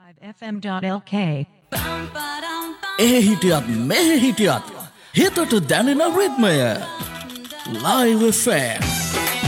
FM.lk එහි හිටියත් මෙහි හිටියත් හිතට දැනෙන රිද්මය Live FM